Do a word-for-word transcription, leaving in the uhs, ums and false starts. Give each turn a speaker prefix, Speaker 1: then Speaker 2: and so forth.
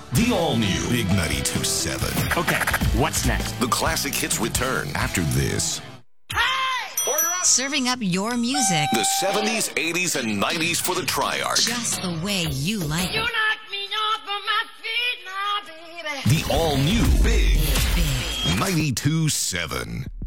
Speaker 1: The all-new Big ninety-two point seven.
Speaker 2: Okay, what's next?
Speaker 1: The classic hits return after this.
Speaker 3: Serving up your music
Speaker 1: The seventies, eighties, and nineties for the Triarch.
Speaker 3: just the way you like
Speaker 4: You
Speaker 3: it.
Speaker 4: knock me off of my feet now, baby.
Speaker 1: The all-new Big
Speaker 3: Big
Speaker 1: ninety-two point seven.